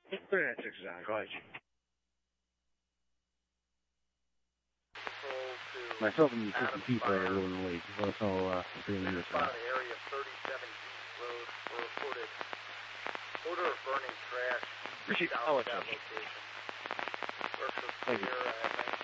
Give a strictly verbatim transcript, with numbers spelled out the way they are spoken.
thirty-nine six is on. Go ahead. Myself and the assistant chief are a little late. Let us know uh, if you're going to Spot area thirty-seven East Road for reported odor of burning trash Appreciate down how at much. that location. Works was Thank you. clear at nineteen